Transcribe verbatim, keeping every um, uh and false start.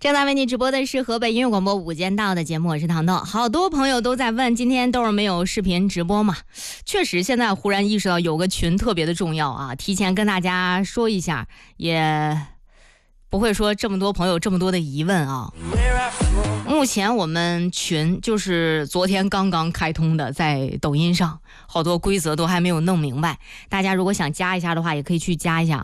正在为你直播的是河北音乐广播午间到的节目，我是糖豆。好多朋友都在问，今天都是没有视频直播嘛？确实，现在忽然意识到有个群特别的重要啊，提前跟大家说一下，也不会说这么多朋友这么多的疑问啊。目前我们群就是昨天刚刚开通的，在抖音上，好多规则都还没有弄明白。大家如果想加一下的话，也可以去加一下啊。